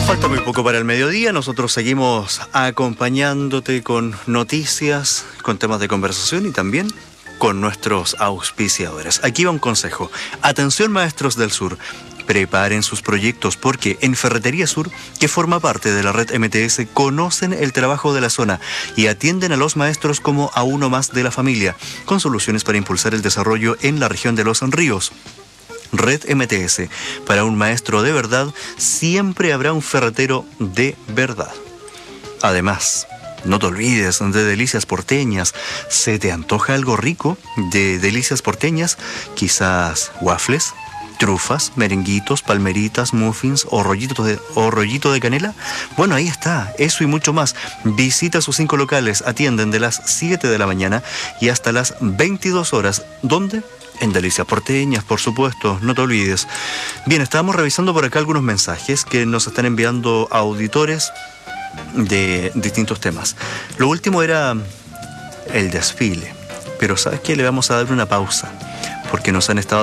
Falta muy poco para el mediodía, nosotros seguimos acompañándote con noticias, con temas de conversación y también con nuestros auspiciadores. Aquí va un consejo. Atención maestros del sur, preparen sus proyectos porque en Ferretería Sur, que forma parte de la red MTS, conocen el trabajo de la zona y atienden a los maestros como a uno más de la familia, con soluciones para impulsar el desarrollo en la región de Los Ríos. Red MTS. Para un maestro de verdad, siempre habrá un ferretero de verdad. Además, no te olvides de Delicias Porteñas. ¿Se te antoja algo rico de Delicias Porteñas? Quizás waffles, trufas, merenguitos, palmeritas, muffins o rollito de canela. Bueno, ahí está, eso y mucho más. Visita sus 5 locales, atienden de las 7 de la mañana y hasta las 22 horas. ¿Dónde? En Delicias Porteñas, por supuesto, no te olvides. Bien, estábamos revisando por acá algunos mensajes que nos están enviando auditores de distintos temas. Lo último era el desfile, pero ¿sabes qué? Le vamos a dar una pausa, porque nos han estado